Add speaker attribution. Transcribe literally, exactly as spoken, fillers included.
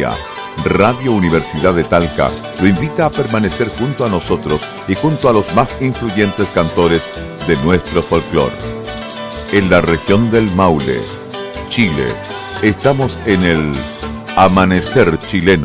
Speaker 1: día, Radio Universidad de Talca lo invita a permanecer junto a nosotros y junto a los más influyentes cantores de nuestro folclore. En la región del Maule, Chile, estamos en el Amanecer Chileno.